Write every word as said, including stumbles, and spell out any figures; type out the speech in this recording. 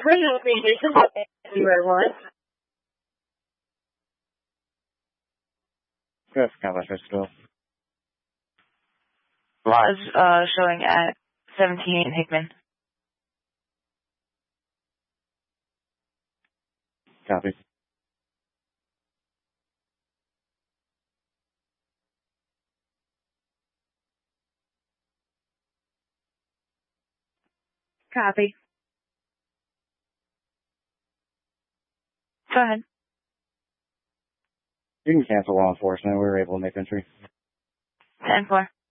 Great communication. Zero one. Good. Cowboy Festival. Laws uh, showing at seventeen in Hickman. Copy. Copy. Go ahead. You can cancel law enforcement. We were able to make entry. ten four.